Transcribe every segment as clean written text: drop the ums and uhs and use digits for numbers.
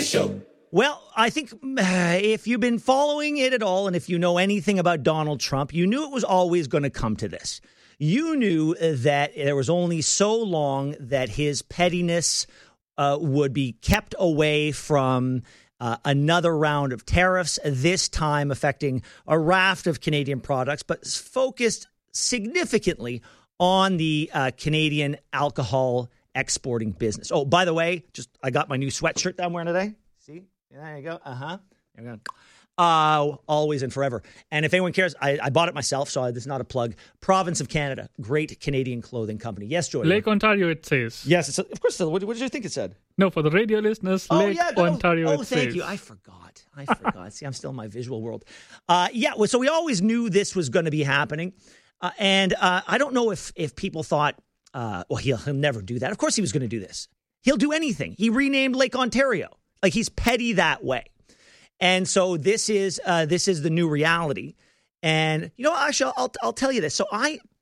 Show. Well, I think if you've been following it at all, and if you know anything about Donald Trump, you knew it was always going to come to this. You knew that there was only so long that his pettiness would be kept away from another round of tariffs, this time affecting a raft of Canadian products, but focused significantly on the Canadian alcohol exporting business. Oh, by the way, I got my new sweatshirt that I'm wearing today. See? There you go. There you go. Always and forever. And if anyone cares, I bought it myself, so this is not a plug. Province of Canada, great Canadian clothing company. Yes, Joy. Lake Ontario, it says. Yes, of course. What did you think it said? No, for the radio listeners, Lake Ontario, it says. Oh, thank you. I forgot. See, I'm still in my visual world. So we always knew this was going to be happening. And I don't know if people thought, he'll never do that. Of course he was going to do this. He'll do anything. He renamed Lake Ontario. Like, he's petty that way. And so this is the new reality. And, actually, I'll tell you this. So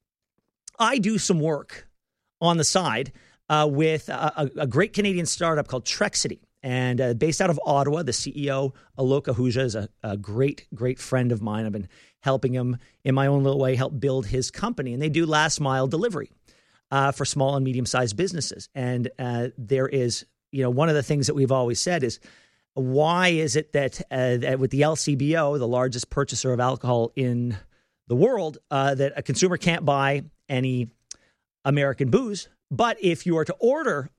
I do some work on the side with a great Canadian startup called Trexity. And based out of Ottawa, the CEO, Alok Ahuja, is a great, great friend of mine. I've been helping him in my own little way, help build his company. And they do last mile delivery for small and medium-sized businesses. And there is, one of the things that we've always said is, why is it that with the LCBO, the largest purchaser of alcohol in the world, that a consumer can't buy any American booze? But if you were to order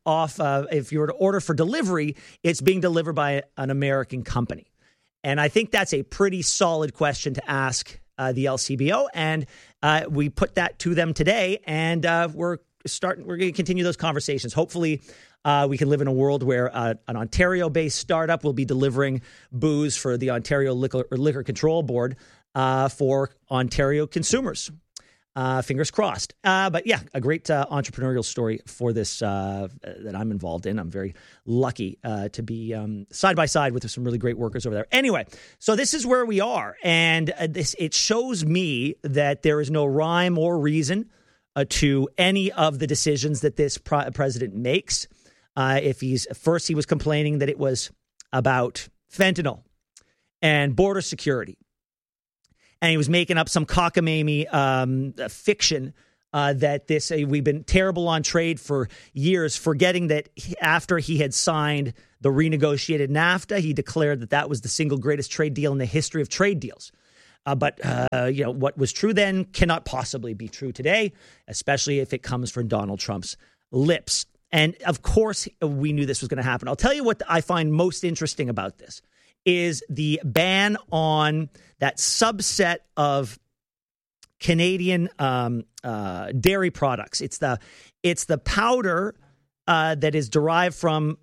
for delivery, it's being delivered by an American company. And I think that's a pretty solid question to ask the LCBO. And we put that to them today, and we're going to continue those conversations. Hopefully, we can live in a world where an Ontario-based startup will be delivering booze for the Ontario Liquor Control Board for Ontario consumers. Fingers crossed. But yeah, a great entrepreneurial story for this that I'm involved in. I'm very lucky to be side by side with some really great workers over there. Anyway, so this is where we are. And it shows me that there is no rhyme or reason to any of the decisions that this president makes. He was complaining that it was about fentanyl and border security. And he was making up some cockamamie fiction that we've been terrible on trade for years, forgetting that after he had signed the renegotiated NAFTA, he declared that was the single greatest trade deal in the history of trade deals. But what was true then cannot possibly be true today, especially if it comes from Donald Trump's lips. And of course, we knew this was going to happen. I'll tell you what I find most interesting about this is the ban on that subset of Canadian dairy products. It's the powder that is derived from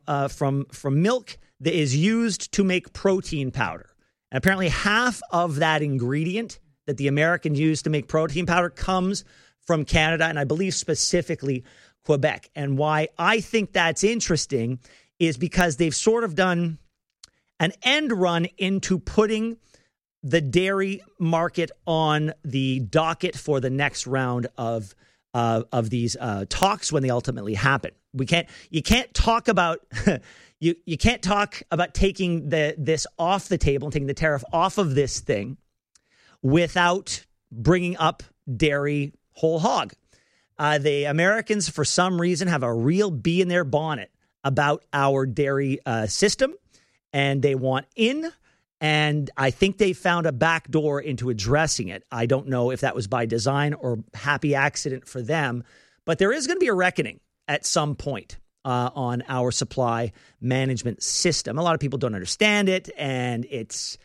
milk that is used to make protein powder. And apparently half of that ingredient that the Americans use to make protein powder comes from Canada, and I believe specifically Quebec. And why I think that's interesting is because they've sort of done an end run into putting the dairy market on the docket for the next round of these talks when they ultimately happen. You can't talk about you can't talk about taking this off the table and taking the tariff off of this thing without bringing up dairy whole hog. The Americans, for some reason, have a real bee in their bonnet about our dairy system, and they want in. And I think they found a back door into addressing it. I don't know if that was by design or happy accident for them, but there is going to be a reckoning at some point on our supply management system. A lot of people don't understand it, and it's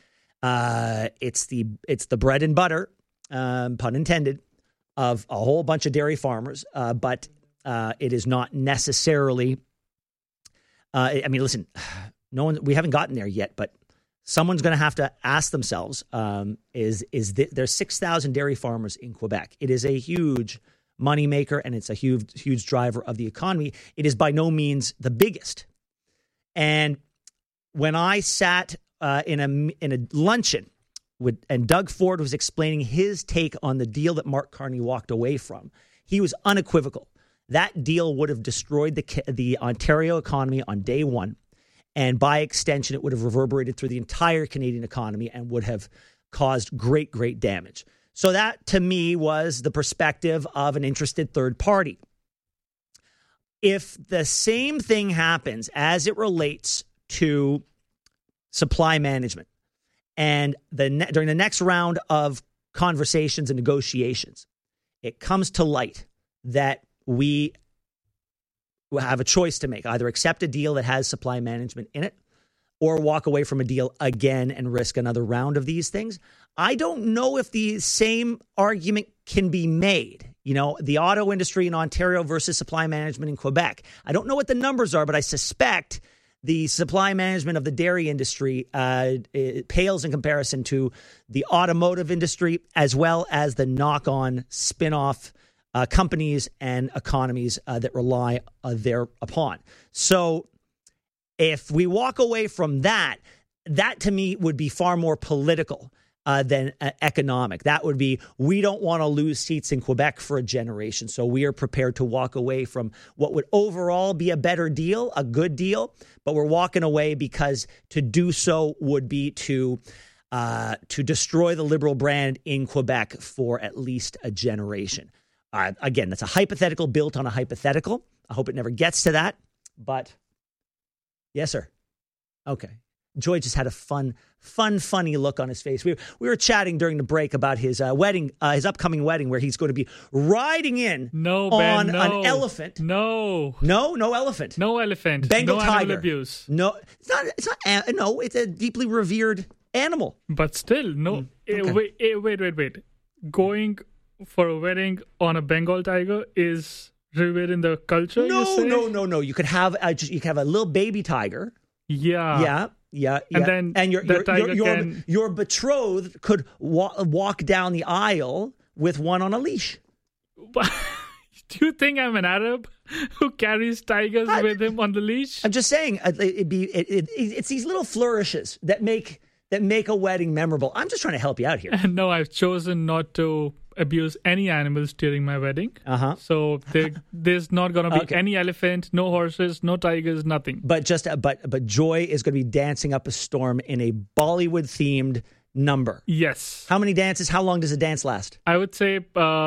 the bread and butter, pun intended, of a whole bunch of dairy farmers, but it is not necessarily. Listen, we haven't gotten there yet, but someone's going to have to ask themselves: there's 6,000 dairy farmers in Quebec. It is a huge moneymaker, and it's a huge driver of the economy. It is by no means the biggest. And when I sat in a luncheon and Doug Ford was explaining his take on the deal that Mark Carney walked away from, he was unequivocal. That deal would have destroyed the Ontario economy on day one. And by extension, it would have reverberated through the entire Canadian economy and would have caused great, great damage. So that, to me, was the perspective of an interested third party. If the same thing happens as it relates to supply management, and during the next round of conversations and negotiations, it comes to light that we have a choice to make, either accept a deal that has supply management in it or walk away from a deal again and risk another round of these things. I don't know if the same argument can be made. You know, the auto industry in Ontario versus supply management in Quebec. I don't know what the numbers are, but I suspect the supply management of the dairy industry it pales in comparison to the automotive industry, as well as the knock-on spin-off companies and economies that rely thereupon. So if we walk away from that to me would be far more political than economic. That would be, we don't want to lose seats in Quebec for a generation, so we are prepared to walk away from what would overall be a better deal, a good deal, but we're walking away because to do so would be to destroy the Liberal brand in Quebec for at least a generation. Again, that's a hypothetical built on a hypothetical. I hope it never gets to that. But yes, sir. Okay. Joy just had a funny look on his face. We were chatting during the break about his wedding, his upcoming wedding, where he's going to be riding in on an elephant. No elephant. No elephant. Bengal no tiger. Animal abuse. No, it's not. No, it's a deeply revered animal. But still, no. Okay. Wait. Going for a wedding on a Bengal tiger is revered in the culture. No. You could have a little baby tiger. Yeah. And then your betrothed could walk down the aisle with one on a leash. Do you think I'm an Arab who carries tigers with him on the leash? I'm just saying it's these little flourishes that make a wedding memorable. I'm just trying to help you out here. No, I've chosen not to abuse any animals during my wedding. So there's not going to be any elephant, no horses, no tigers, nothing. But Joy is going to be dancing up a storm in a Bollywood themed number. Yes. How many dances? How long does a dance last? I would say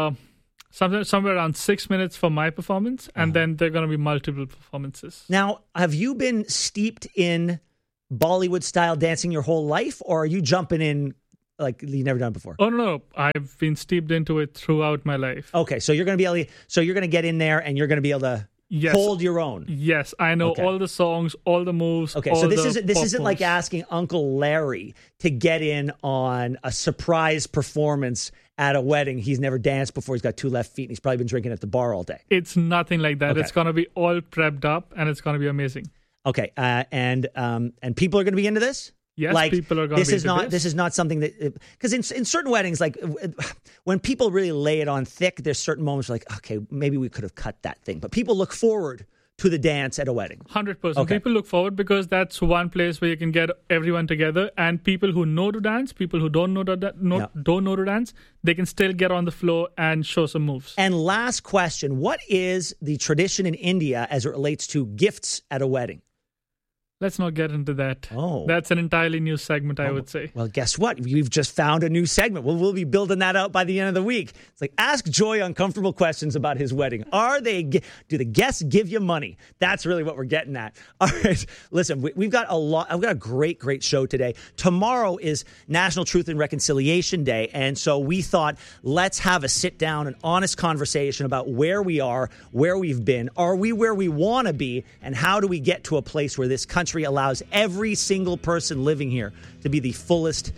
somewhere around 6 minutes for my performance, and then there are going to be multiple performances. Now, have you been steeped in Bollywood style dancing your whole life, or are you jumping in like you've never done it before? Oh no, I've been steeped into it throughout my life. Okay, so you're going to get in there and you're going to be able to hold your own. Yes, I know all the songs, all the moves. Okay, so this isn't like asking Uncle Larry to get in on a surprise performance at a wedding. He's never danced before. He's got two left feet and he's probably been drinking at the bar all day. It's nothing like that. Okay. It's going to be all prepped up and it's going to be amazing. Okay, and people are going to be into this? Yes, people are going to be into this. This is not something that... Because in certain weddings, like when people really lay it on thick, there's certain moments like, okay, maybe we could have cut that thing. But people look forward to the dance at a wedding. 100%. Okay. People look forward because that's one place where you can get everyone together, and people who know to dance, people who don't know to dance, they can still get on the floor and show some moves. And last question, what is the tradition in India as it relates to gifts at a wedding? Let's not get into that. Oh. That's an entirely new segment, I would say. Well, guess what? We've just found a new segment. We'll be building that out by the end of the week. It's like, ask Joy uncomfortable questions about his wedding. Do the guests give you money? That's really what we're getting at. All right. Listen, we've got I've got a great, great show today. Tomorrow is National Truth and Reconciliation Day. And so we thought, let's have a sit down, an honest conversation about where we are, where we've been. Are we where we want to be? And how do we get to a place where this country allows every single person living here to be the fullest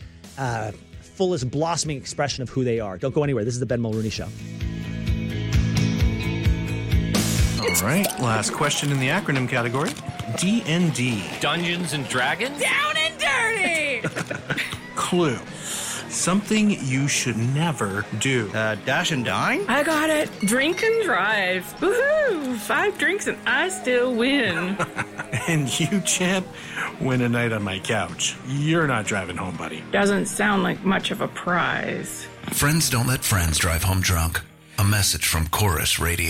blossoming expression of who they are. Don't go anywhere. This is the Ben Mulrooney Show. All right, last question in the acronym category. D&D. Dungeons and Dragons? Down and dirty! Clue. Something you should never do. Dash and dine? I got it. Drink and drive. Woohoo! 5 drinks and I still win. And you, champ, win a night on my couch. You're not driving home, buddy. Doesn't sound like much of a prize. Friends don't let friends drive home drunk. A message from Chorus Radio.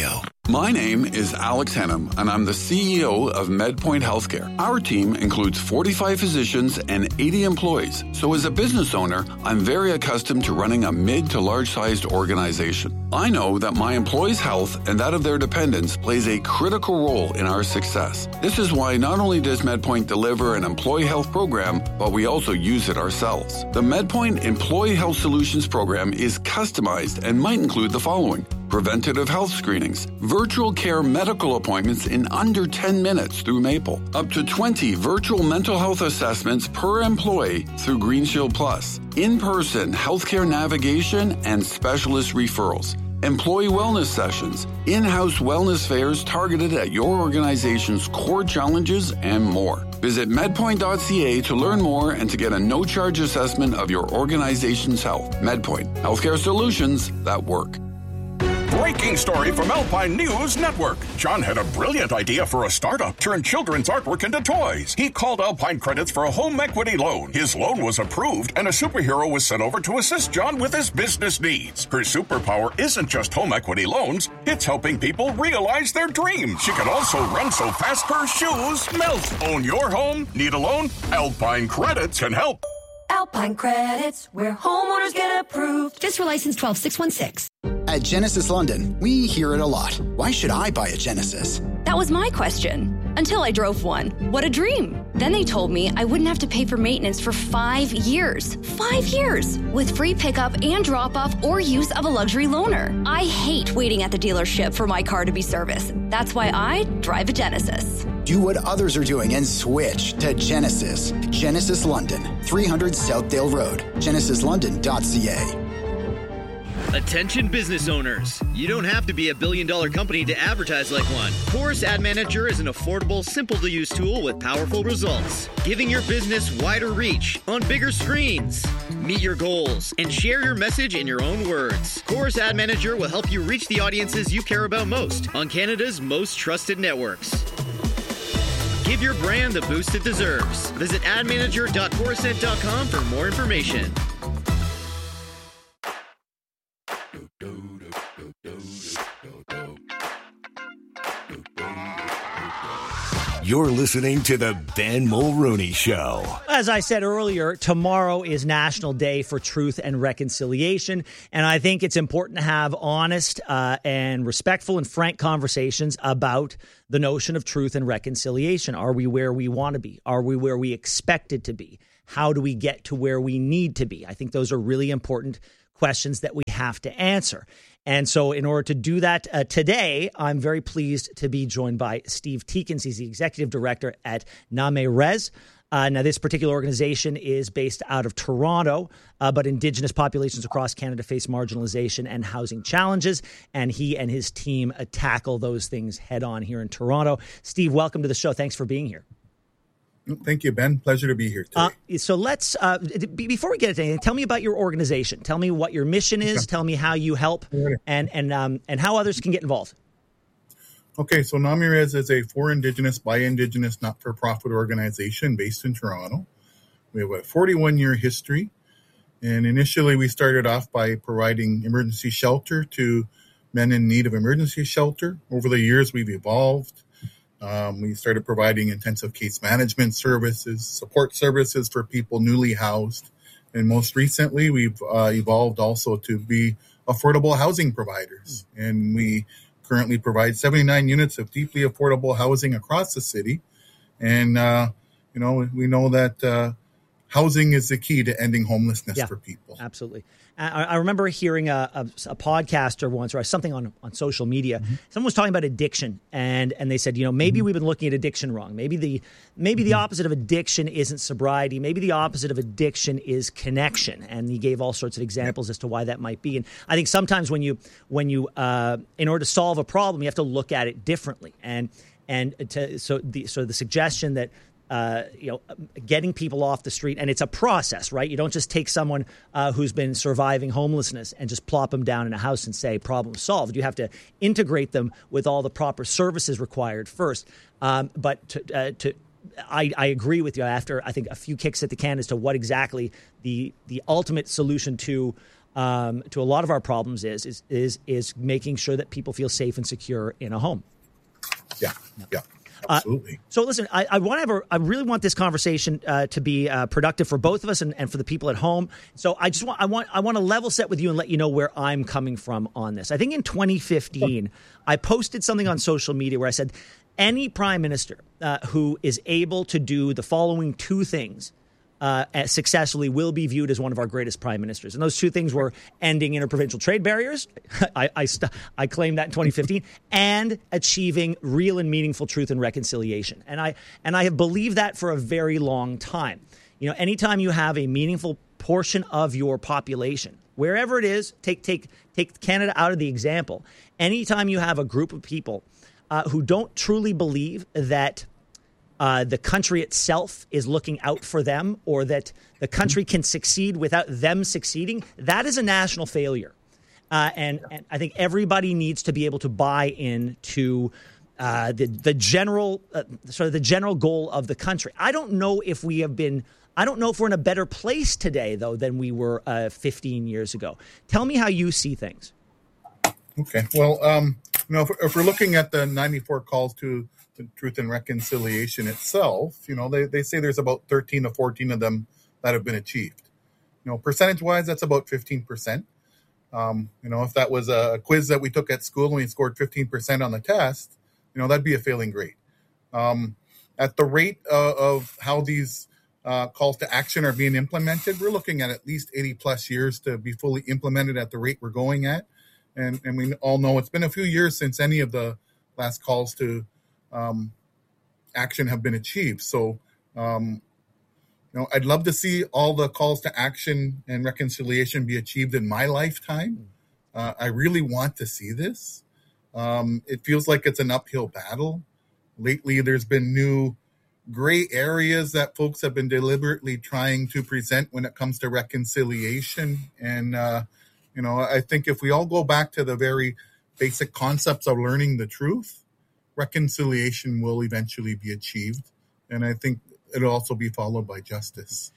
My name is Alex Hennum, and I'm the CEO of MedPoint Healthcare. Our team includes 45 physicians and 80 employees. So as a business owner, I'm very accustomed to running a mid to large-sized organization. I know that my employees' health and that of their dependents plays a critical role in our success. This is why not only does MedPoint deliver an employee health program, but we also use it ourselves. The MedPoint Employee Health Solutions program is customized and might include the following: preventative health screenings, virtual care medical appointments in under 10 minutes through Maple, up to 20 virtual mental health assessments per employee through GreenShield Plus, in-person healthcare navigation and specialist referrals, employee wellness sessions, in-house wellness fairs targeted at your organization's core challenges, and more. Visit medpoint.ca to learn more and to get a no-charge assessment of your organization's health. MedPoint, healthcare solutions that work. Breaking story from Alpine News Network. John had a brilliant idea for a startup, turn children's artwork into toys. He called Alpine Credits for a home equity loan. His loan was approved, and a superhero was sent over to assist John with his business needs. Her superpower isn't just home equity loans, it's helping people realize their dreams. She can also run so fast her shoes melt. Own your home? Need a loan? Alpine Credits can help. Alpine Credits, where homeowners get approved. FSR license 12616. At Genesis London, we hear it a lot. Why should I buy a Genesis? That was my question. Until I drove one. What a dream. Then they told me I wouldn't have to pay for maintenance for 5 years. 5 years! With free pickup and drop-off or use of a luxury loaner. I hate waiting at the dealership for my car to be serviced. That's why I drive a Genesis. Do what others are doing and switch to Genesis. Genesis London, 300 Southdale Road. GenesisLondon.ca. Attention business owners. You don't have to be a billion-dollar company to advertise like one. Chorus Ad Manager is an affordable, simple-to-use tool with powerful results, giving your business wider reach on bigger screens. Meet your goals and share your message in your own words. Chorus Ad Manager will help you reach the audiences you care about most on Canada's most trusted networks. Give your brand the boost it deserves. Visit admanager.corusent.com for more information. You're listening to the Ben Mulrooney Show. As I said earlier, tomorrow is National Day for Truth and Reconciliation, and I think it's important to have honest and respectful and frank conversations about the notion of truth and reconciliation. Are we where we want to be? Are we where we expected to be? How do we get to where we need to be? I think those are really important questions that we have to answer. And so in order to do that today, I'm very pleased to be joined by Steve Teakins. He's the executive director at NAMERES. Now, this particular organization is based out of Toronto, but Indigenous populations across Canada face marginalization and housing challenges, and he and his team tackle those things head on here in Toronto. Steve, welcome to the show. Thanks for being here. Thank you, Ben. Pleasure to be here today. So let's, before we get into anything, tell me about your organization. Tell me what your mission is. Okay. Tell me how you help and how others can get involved. Okay, so NAMERES is a for Indigenous, by Indigenous, not-for-profit organization based in Toronto. We have a 41-year history, and initially we started off by providing emergency shelter to men in need of emergency shelter. Over the years, we've evolved. We started providing intensive case management services, support services for people newly housed. And most recently, we've evolved also to be affordable housing providers. And we currently provide 79 units of deeply affordable housing across the city. And, we know that housing is the key to ending homelessness for people. Absolutely. I remember hearing a podcaster once, or something on social media. Mm-hmm. Someone was talking about addiction, and they said, maybe we've been looking at addiction wrong. Maybe the opposite of addiction isn't sobriety. Maybe the opposite of addiction is connection. And he gave all sorts of examples as to why that might be. And I think sometimes when you in order to solve a problem, you have to look at it differently. So the suggestion that getting people off the street, and it's a process, right? You don't just take someone who's been surviving homelessness and just plop them down in a house and say, problem solved. You have to integrate them with all the proper services required first. But I agree with you after, I think, a few kicks at the can as to what exactly the ultimate solution to to a lot of our problems is making sure that people feel safe and secure in a home. Yeah. Absolutely. So listen, I really want this conversation to be productive for both of us and for the people at home. So I want to level set with you and let you know where I'm coming from on this. I think in 2015, I posted something on social media where I said any prime minister who is able to do the following two things successfully will be viewed as one of our greatest prime ministers. And those two things were ending interprovincial trade barriers. I claimed that in 2015, and achieving real and meaningful truth and reconciliation. And I have believed that for a very long time. You know, anytime you have a meaningful portion of your population, wherever it is, take Canada out of the example. Anytime you have a group of people who don't truly believe that the country itself is looking out for them, or that the country can succeed without them succeeding, that is a national failure. And I think everybody needs to be able to buy into the general goal of the country. I don't know if we're in a better place today, though, than we were 15 years ago. Tell me how you see things. Okay. Well, if we're looking at the 94 calls to the Truth and Reconciliation itself, they say there's about 13 to 14 of them that have been achieved. Percentage-wise, that's about 15%. If that was a quiz that we took at school and we scored 15% on the test, that'd be a failing grade. At the rate of how these calls to action are being implemented, we're looking at least 80 plus years to be fully implemented at the rate we're going at. And we all know it's been a few years since any of the last calls to action have been achieved. So, I'd love to see all the calls to action and reconciliation be achieved in my lifetime. I really want to see this. It feels like it's an uphill battle. Lately, there's been new gray areas that folks have been deliberately trying to present when it comes to reconciliation. And, I think if we all go back to the very basic concepts of learning the truth, reconciliation will eventually be achieved, and I think it'll also be followed by justice.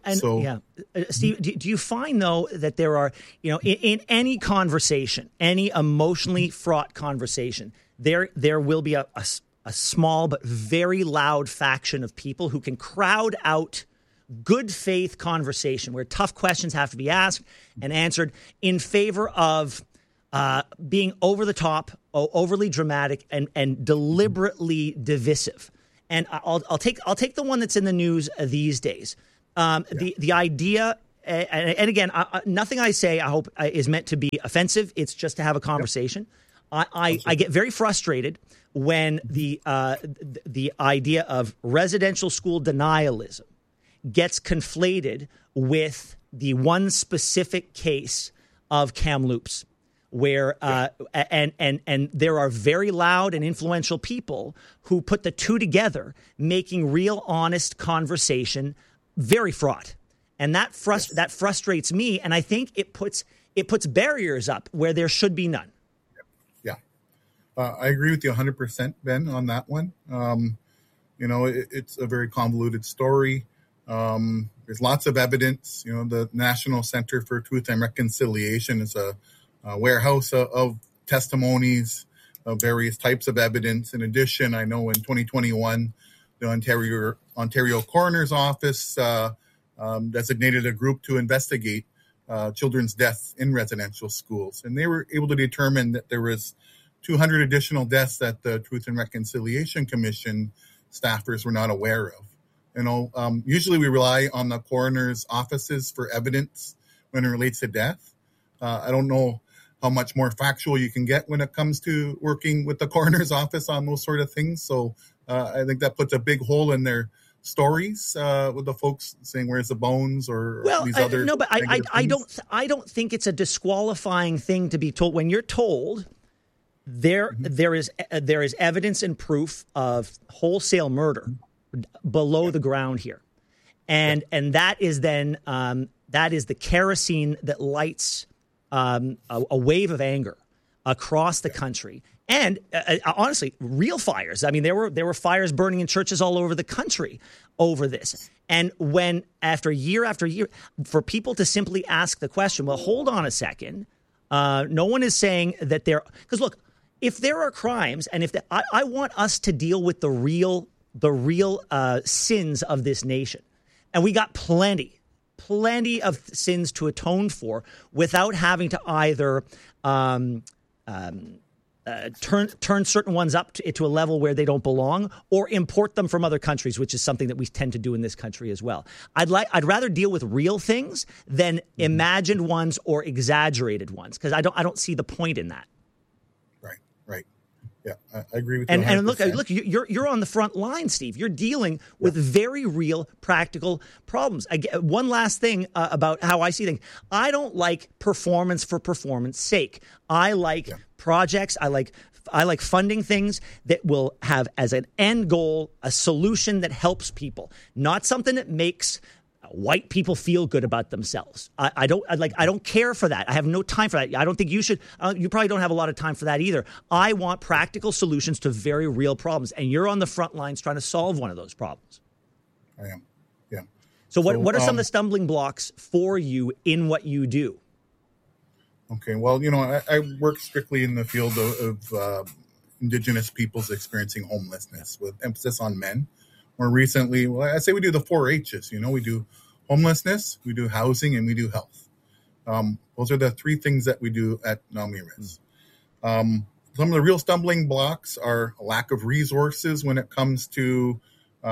Steve, do you find though that there are, in any conversation, any emotionally fraught conversation, there will be a small but very loud faction of people who can crowd out good faith conversation where tough questions have to be asked and answered in favor of being over the top, overly dramatic, and deliberately divisive. And I'll take the one that's in the news these days. The idea, and again, nothing I say I hope is meant to be offensive. It's just to have a conversation. I get very frustrated when the idea of residential school denialism gets conflated with the one specific case of Kamloops, where and there are very loud and influential people who put the two together, making real, honest conversation very fraught, and that frustrates me. And I think it puts barriers up where there should be none. Yeah, I agree with you 100%, Ben, on that one. It's a very convoluted story. There's lots of evidence. The National Center for Truth and Reconciliation is a warehouse of testimonies of various types of evidence. In addition, I know in 2021, the Ontario Coroner's Office designated a group to investigate children's deaths in residential schools. And they were able to determine that there was 200 additional deaths that the Truth and Reconciliation Commission staffers were not aware of. Usually we rely on the coroner's offices for evidence when it relates to death. I don't know how much more factual you can get when it comes to working with the coroner's office on those sort of things. So I think that puts a big hole in their stories with the folks saying, "Where's the bones?" or these other. No, but I don't think it's a disqualifying thing to be told when you're told there is evidence and proof of wholesale murder below the ground here, and that is then that is the kerosene that lights a wave of anger across the country, And honestly, real fires. I mean, there were fires burning in churches all over the country over this. And when after year, for people to simply ask the question, well, hold on a second. No one is saying that because look, if there are crimes, and if I want us to deal with the real sins of this nation, and we got plenty of sins to atone for without having to either turn certain ones up to a level where they don't belong, or import them from other countries, which is something that we tend to do in this country as well. I'd rather deal with real things than imagined ones or exaggerated ones, because I don't see the point in that. Right. Yeah, I agree with you. And look, you're on the front line, Steve. You're dealing with very real, practical problems. One last thing about how I see things. I don't like performance for performance sake. I like projects. I like funding things that will have as an end goal a solution that helps people, not something that makes white people feel good about themselves. I don't care for that. I have no time for that. I don't think you should. You probably don't have a lot of time for that either. I want practical solutions to very real problems, and you're on the front lines trying to solve one of those problems. I am. Yeah. So what are some of the stumbling blocks for you in what you do? Okay. Well, I work strictly in the field of Indigenous peoples experiencing homelessness, with emphasis on men. More recently, I say we do the 4 H's. We do homelessness, we do housing, and we do health. Those are the 3 things that we do at NAMIRES. Some of the real stumbling blocks are a lack of resources when it comes to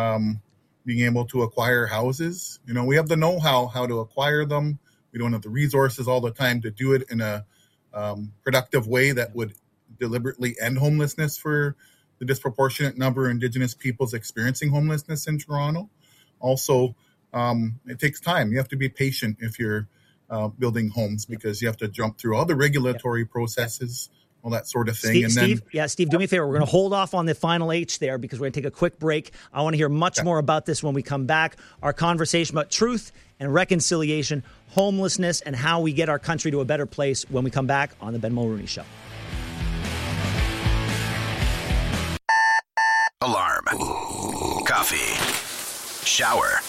being able to acquire houses. We have the know-how how to acquire them. We don't have the resources all the time to do it in a productive way that would deliberately end homelessness for the disproportionate number of Indigenous peoples experiencing homelessness in Toronto. Also, it takes time. You have to be patient if you're building homes, because you have to jump through all the regulatory processes, all that sort of thing. Steve, do me a favor. We're going to hold off on the final H there, because we're going to take a quick break. I want to hear much more about this when we come back. Our conversation about truth and reconciliation, homelessness, and how we get our country to a better place when we come back on the Ben Mulroney Show. Alarm. Coffee. Shower.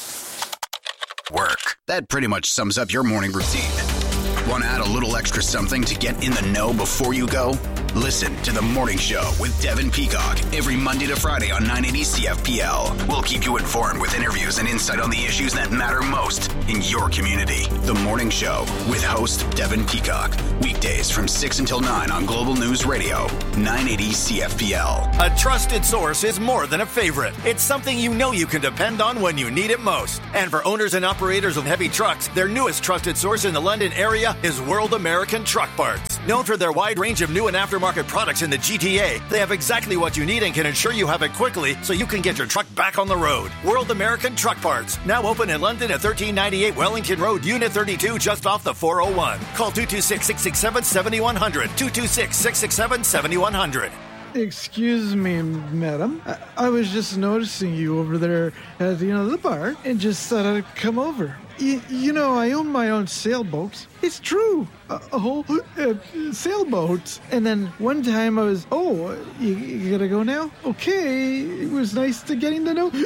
Work. That pretty much sums up your morning routine. Want to add a little extra something to get in the know before you go? Listen to The Morning Show with Devin Peacock every Monday to Friday on 980 CFPL. We'll keep you informed with interviews and insight on the issues that matter most in your community. The Morning Show with host Devin Peacock. Weekdays from 6 until 9 on Global News Radio, 980 CFPL. A trusted source is more than a favorite. It's something you know you can depend on when you need it most. And for owners and operators of heavy trucks, their newest trusted source in the London area is World American Truck Parts. Known for their wide range of new and aftermarket products in the GTA, they have exactly what you need and can ensure you have it quickly so you can get your truck back on the road. World American Truck Parts, now open in London at 1398 Wellington Road, Unit 32, just off the 401. Call 226-667-7100, 226-667-7100. Excuse me, madam. I was just noticing you over there at the bar, and just thought I'd come over. I own my own sailboats. It's true. A whole sailboats. And then one time I was, you gotta go now? Okay, it was nice getting to know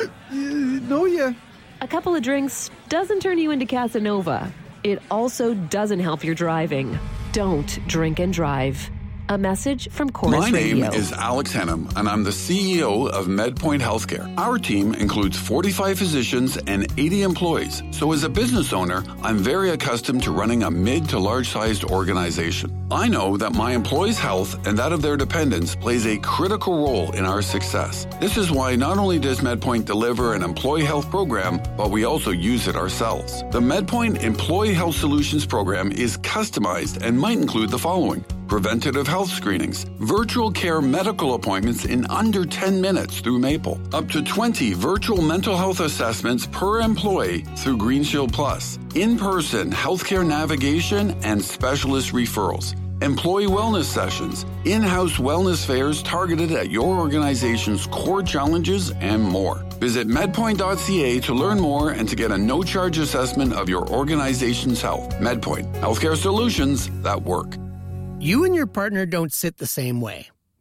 you. A couple of drinks doesn't turn you into Casanova. It also doesn't help your driving. Don't drink and drive. A message from Chorus Radio. My name is Alex Hennum, and I'm the CEO of MedPoint Healthcare. Our team includes 45 physicians and 80 employees. So as a business owner, I'm very accustomed to running a mid to large-sized organization. I know that my employees' health and that of their dependents plays a critical role in our success. This is why not only does MedPoint deliver an employee health program, but we also use it ourselves. The MedPoint Employee Health Solutions program is customized and might include the following: preventative health screenings, virtual care medical appointments in under 10 minutes through Maple, up to 20 virtual mental health assessments per employee through GreenShield Plus, in-person healthcare navigation and specialist referrals, employee wellness sessions, in-house wellness fairs targeted at your organization's core challenges, and more. Visit medpoint.ca to learn more and to get a no-charge assessment of your organization's health. MedPoint, healthcare solutions that work. You and your partner don't sit the same way.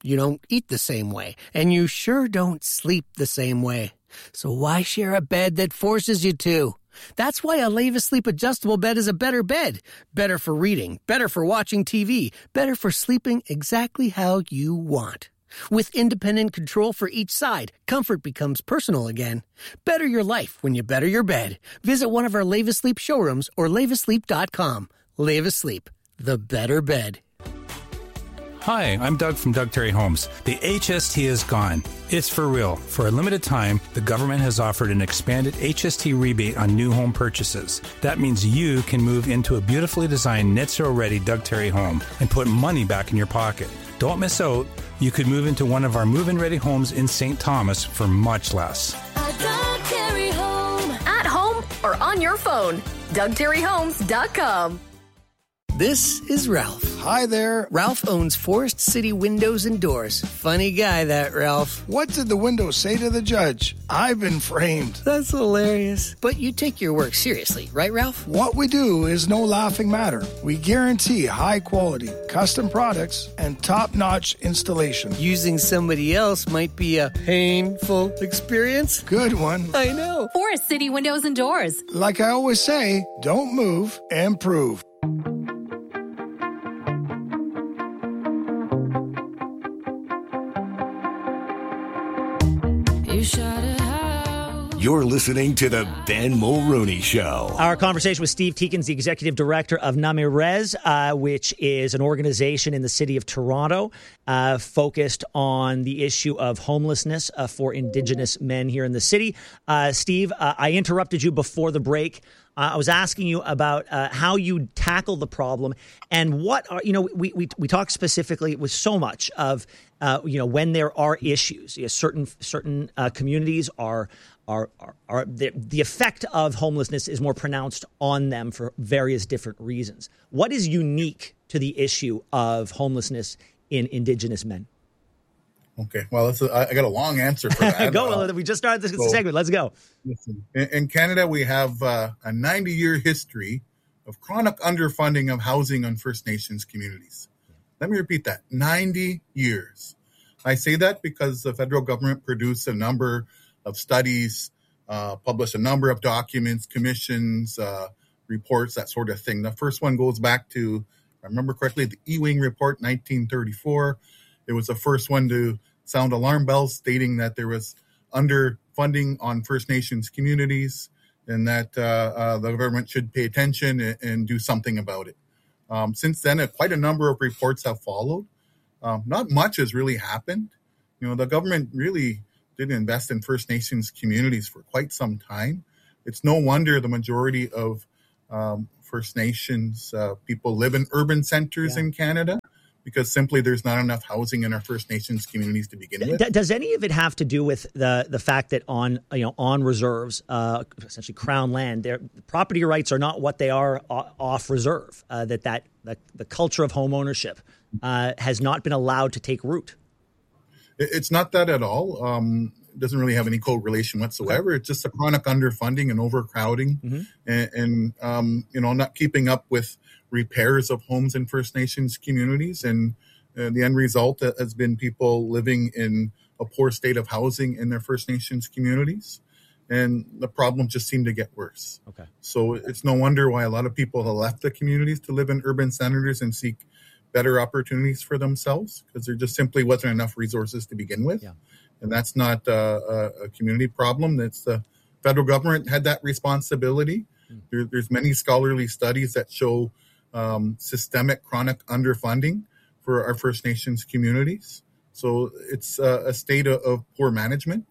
You don't eat the same way, and you sure don't sleep the same way. So why share a bed that forces you to? That's why a Leva Sleep adjustable bed is a better bed. Better for reading, better for watching TV, better for sleeping exactly how you want. With independent control for each side, comfort becomes personal again. Better your life when you better your bed. Visit one of our Leva Sleep showrooms or levasleep.com. Leva Sleep, the better bed. Hi, I'm Doug from Doug Terry Homes. The HST is gone. It's for real. For a limited time, the government has offered an expanded HST rebate on new home purchases. That means you can move into a beautifully designed net zero ready Doug Terry home and put money back in your pocket. Don't miss out. You could move into one of our move-in ready homes in St. Thomas for much less. A Doug Terry home. At home or on your phone. DougTerryHomes.com. This is Ralph. Hi there. Ralph owns Forest City Windows and Doors. Funny guy, that Ralph. What did the window say to the judge? I've been framed. That's hilarious. But you take your work seriously, right, Ralph? What we do is no laughing matter. We guarantee high quality, custom products, and top-notch installation. Using somebody else might be a painful experience. Good one. I know. Forest City Windows and Doors. Like I always say, don't move, improve. You're listening to the Ben Mulroney Show. Our conversation with Steve Teakins, the executive director of NamiRez, which is an organization in the city of Toronto focused on the issue of homelessness for Indigenous men here in the city. Steve, I interrupted you before the break. I was asking you about how you tackle the problem and what are, we talk specifically with so much of, when there are issues, certain communities are the effect of homelessness is more pronounced on them for various different reasons. What is unique to the issue of homelessness in Indigenous men? Okay, well, I got a long answer for that. Go. We just started this segment. Let's go. Listen, in Canada, we have a 90-year history of chronic underfunding of housing on First Nations communities. Let me repeat that, 90 years. I say that because the federal government produced a number of studies, published a number of documents, commissions, reports, that sort of thing. The first one goes back to, if I remember correctly, the Ewing Report, 1934. It was the first one to sound alarm bells stating that there was underfunding on First Nations communities and that the government should pay attention and do something about it. Since then, quite a number of reports have followed. Not much has really happened. The government really didn't invest in First Nations communities for quite some time. It's no wonder the majority of First Nations people live in urban centers in Canada, because simply there's not enough housing in our First Nations communities to begin with. Does any of it have to do with the fact that on reserves, essentially Crown land, their property rights are not what they are off reserve? That the culture of home ownership has not been allowed to take root? It's not that at all. It doesn't really have any correlation whatsoever. Okay. It's just a chronic underfunding and overcrowding, and not keeping up with repairs of homes in First Nations communities. And the end result has been people living in a poor state of housing in their First Nations communities. And the problem just seemed to get worse. Okay. So it's no wonder why a lot of people have left the communities to live in urban centers and seek better opportunities for themselves, because there just simply wasn't enough resources to begin with. Yeah. And that's not a community problem. That's the federal government had that responsibility. There's many scholarly studies that show systemic chronic underfunding for our First Nations communities. So it's a state of poor management.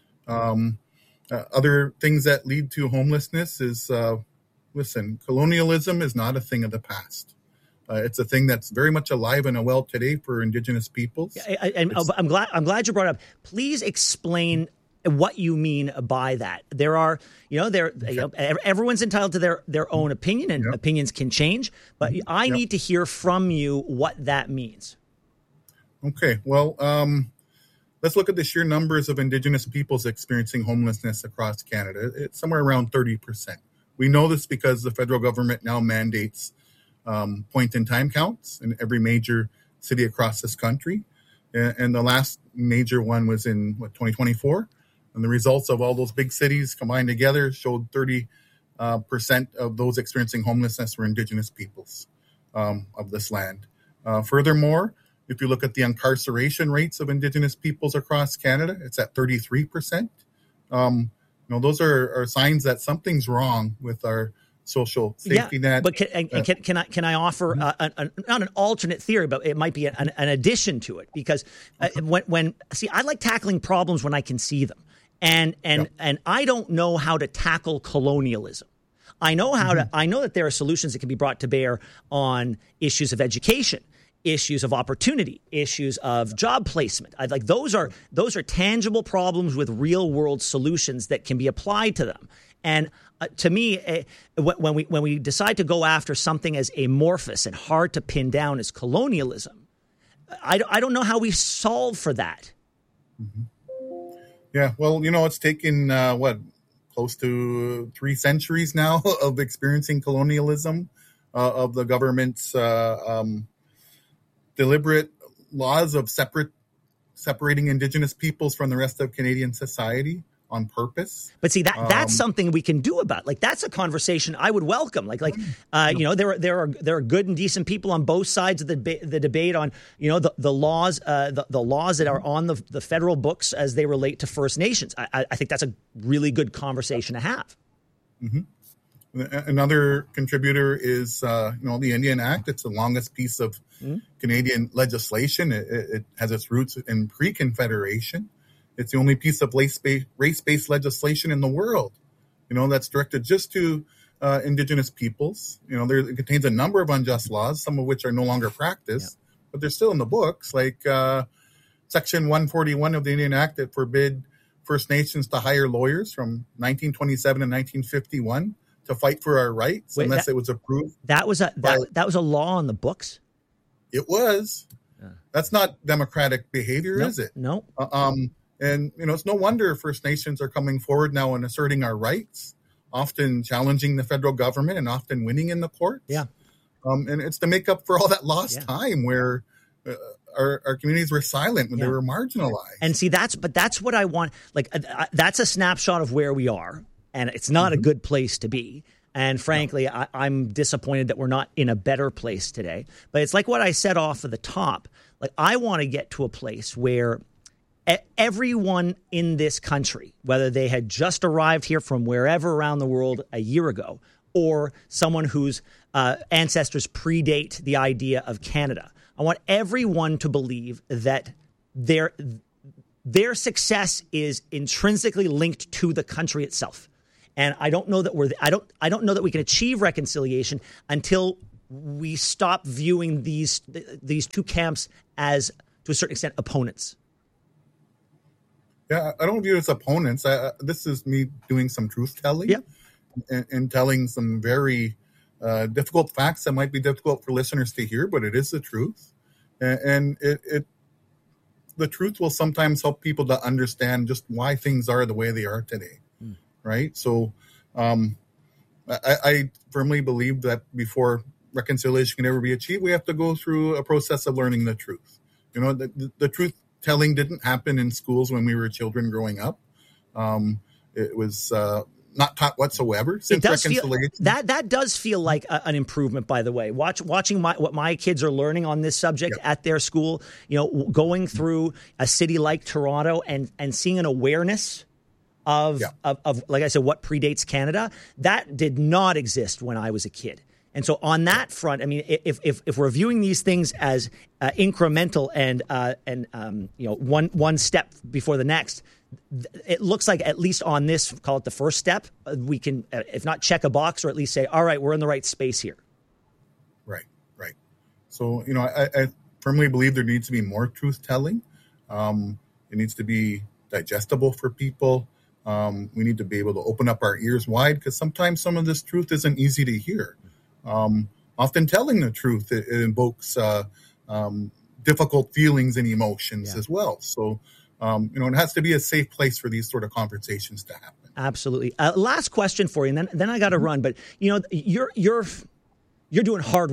Other things that lead to homelessness is, colonialism is not a thing of the past. It's a thing that's very much alive and well today for Indigenous peoples. I'm glad you brought it up. Please explain what you mean by that. There are, everyone's entitled to their own opinion, and opinions can change. But I need to hear from you what that means. Okay, well, let's look at the sheer numbers of Indigenous peoples experiencing homelessness across Canada. It's somewhere around 30%. We know this because the federal government now mandates point-in-time counts in every major city across this country. And the last major one was in 2024. And the results of all those big cities combined together showed 30% of those experiencing homelessness were Indigenous peoples of this land. Furthermore, if you look at the incarceration rates of Indigenous peoples across Canada, it's at 33%. Those are signs that something's wrong with our social safety net. But can I offer not an alternate theory, but it might be an addition to it? Because when I like tackling problems when I can see them, and I don't know how to tackle colonialism. I know how to. I know that there are solutions that can be brought to bear on issues of education, issues of opportunity, issues of job placement. Those are tangible problems with real world solutions that can be applied to them. And to me, when we decide to go after something as amorphous and hard to pin down as colonialism, I don't know how we solve for that. Mm-hmm. Yeah, well, it's taken close to 3 centuries now of experiencing colonialism, of the government's deliberate laws of separating Indigenous peoples from the rest of Canadian society on purpose. But see, that's something we can do about. That's a conversation I would welcome. There are good and decent people on both sides of the debate on the laws that are on the federal books as they relate to First Nations. I think that's a really good conversation to have. Mm-hmm. Another contributor is the Indian Act. It's the longest piece of Canadian legislation. It has its roots in pre-Confederation. It's the only piece of race-based legislation in the world, that's directed just to Indigenous peoples. It contains a number of unjust laws, some of which are no longer practiced, but they're still in the books, like Section 141 of the Indian Act that forbid First Nations to hire lawyers from 1927 to 1951 to fight for our rights unless it was approved. That was a law on the books? It was. Yeah. That's not democratic behavior, is it? No. And, it's no wonder First Nations are coming forward now and asserting our rights, often challenging the federal government and often winning in the courts. Yeah. And it's to make up for all that lost time where our communities were silent when they were marginalized. And see, that's what I want. That's a snapshot of where we are, and it's not a good place to be. And frankly, I'm disappointed that we're not in a better place today. But it's like what I said off of the top. I want to get to a place where everyone in this country, whether they had just arrived here from wherever around the world a year ago, or someone whose ancestors predate the idea of Canada, I want everyone to believe that their success is intrinsically linked to the country itself. And I don't know that I don't know that we can achieve reconciliation until we stop viewing these two camps as, to a certain extent, opponents. Yeah, I don't view it as opponents. This is me doing some truth telling and telling some very difficult facts that might be difficult for listeners to hear, but it is the truth. And the truth will sometimes help people to understand just why things are the way they are today, right? So I firmly believe that before reconciliation can ever be achieved, we have to go through a process of learning the truth. The truth telling didn't happen in schools when we were children growing up. It was not taught whatsoever since reconciliation. That does feel like an improvement, by the way. Watching what my kids are learning on this subject at their school, going through a city like Toronto and seeing an awareness of like I said, what predates Canada, that did not exist when I was a kid. And so on that front, I mean, if we're viewing these things as incremental and one step before the next, it looks like at least on this, call it the first step, we can, if not check a box, or at least say, all right, we're in the right space here. Right. So, I firmly believe there needs to be more truth telling. It needs to be digestible for people. We need to be able to open up our ears wide, because sometimes some of this truth isn't easy to hear. Often telling the truth, it invokes difficult feelings and emotions as well. So, it has to be a safe place for these sort of conversations to happen. Absolutely. Last question for you, and then I got to run. But you're doing hard work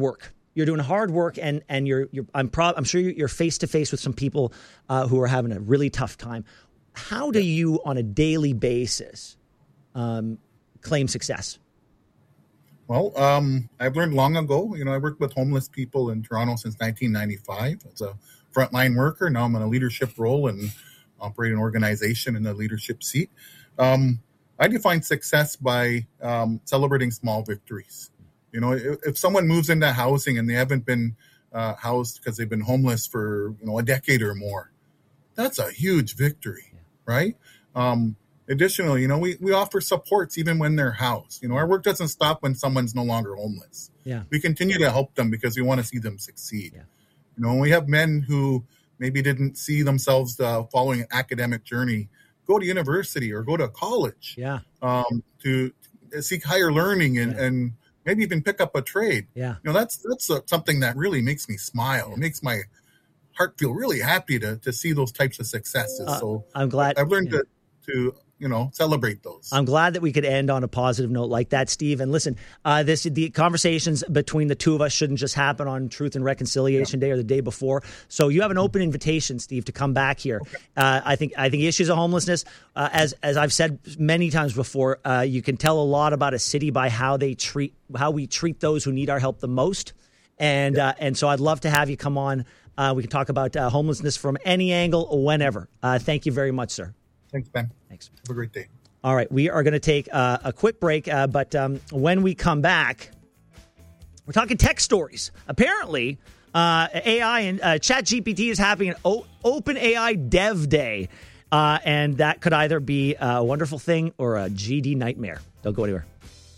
You're doing hard work, and I'm sure you're face to face with some people who are having a really tough time. How do you, on a daily basis, claim success? Well, I've learned long ago. I worked with homeless people in Toronto since 1995 as a frontline worker. Now I'm in a leadership role and operate an organization in the leadership seat. I define success by celebrating small victories. If someone moves into housing and they haven't been housed because they've been homeless for a decade or more, that's a huge victory, right? Additionally, we offer supports even when they're housed. Our work doesn't stop when someone's no longer homeless. Yeah. We continue to help them because we want to see them succeed. Yeah. We have men who maybe didn't see themselves following an academic journey go to university or go to college. Yeah. To seek higher learning and maybe even pick up a trade. Yeah. That's something that really makes me smile. Yeah. It makes my heart feel really happy to see those types of successes. So I'm glad I've learned to celebrate those. I'm glad that we could end on a positive note like that, Steve. And listen, the conversations between the two of us shouldn't just happen on Truth and Reconciliation Day or the day before. So you have an open invitation, Steve, to come back here. Okay. I think issues of homelessness, as I've said many times before, you can tell a lot about a city by how we treat those who need our help the most. And so I'd love to have you come on. We can talk about homelessness from any angle, whenever. Thank you very much, sir. Thanks, Ben. Thanks. Have a great day. All right. We are going to take a quick break, but when we come back, we're talking tech stories. Apparently, AI and ChatGPT is having an Open AI Dev Day, and that could either be a wonderful thing or a GD nightmare. Don't go anywhere.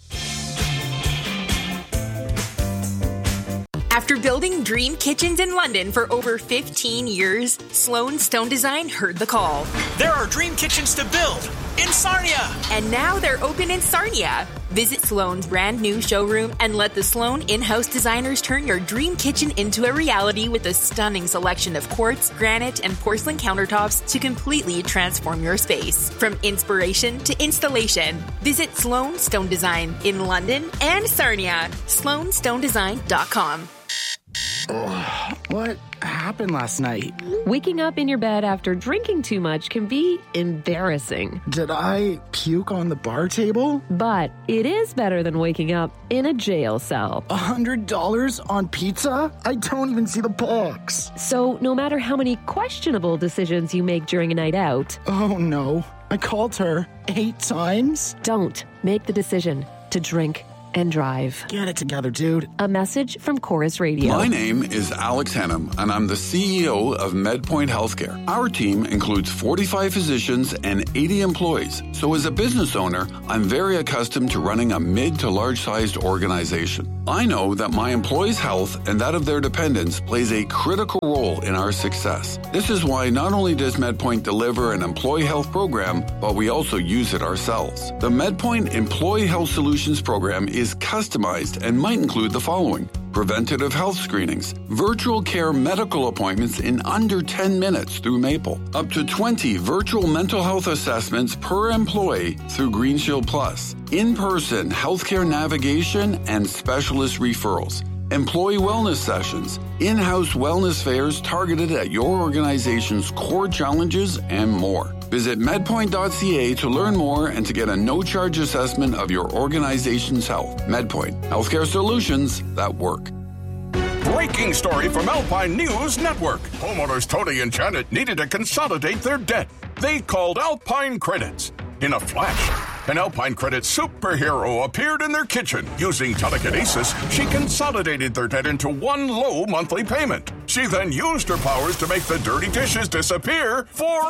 After building dream kitchens in London for over 15 years, Sloan Stone Design heard the call. There are dream kitchens to build in Sarnia. And now they're open in Sarnia. Visit Sloan's brand new showroom and let the Sloan in-house designers turn your dream kitchen into a reality with a stunning selection of quartz, granite, and porcelain countertops to completely transform your space. From inspiration to installation, visit Sloan Stone Design in London and Sarnia. SloanStoneDesign.com. What happened last night? Waking up in your bed after drinking too much can be embarrassing. Did I puke on the bar table? But it is better than waking up in a jail cell. $100 on pizza? I don't even see the box. So no matter how many questionable decisions you make during a night out... Oh no, I called her 8 times? Don't make the decision to drink and drive. Get it together, dude. A message from Chorus Radio. My name is Alex Hennum, and I'm the CEO of MedPoint Healthcare. Our team includes 45 physicians and 80 employees. So as a business owner, I'm very accustomed to running a mid to large-sized organization. I know that my employees' health and that of their dependents plays a critical role in our success. This is why not only does MedPoint deliver an employee health program, but we also use it ourselves. The MedPoint Employee Health Solutions program is customized and might include the following: preventative health screenings, virtual care medical appointments in under 10 minutes through Maple, up to 20 virtual mental health assessments per employee through GreenShield Plus, in-person healthcare navigation and specialist referrals, employee wellness sessions, in-house wellness fairs targeted at your organization's core challenges, and more. Visit medpoint.ca to learn more and to get a no-charge assessment of your organization's health. MedPoint, healthcare solutions that work. Breaking story from Alpine News Network. Homeowners Tony and Janet needed to consolidate their debt. They called Alpine Credits. In a flash, an Alpine Credit superhero appeared in their kitchen. Using telekinesis, she consolidated their debt into one low monthly payment. She then used her powers to make the dirty dishes disappear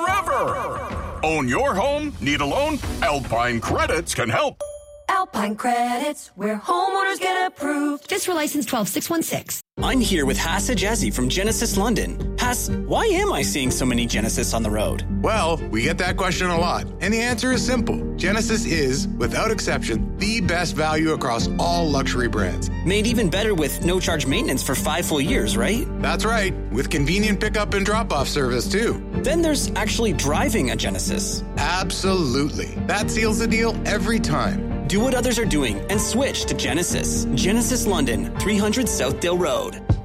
forever. Own your home? Need a loan? Alpine Credits can help. Alpine Credits, where homeowners get approved. FSRA license 12616. I'm here with Hassa Jazzy from Genesis London. Hass, why am I seeing so many Genesis on the road? Well, we get that question a lot, and the answer is simple. Genesis is, without exception, the best value across all luxury brands. Made even better with no-charge maintenance for 5 full years, right? That's right, with convenient pickup and drop-off service, too. Then there's actually driving a Genesis. Absolutely. That seals the deal every time. Do what others are doing and switch to Genesis. Genesis London, 300 Southdale Road.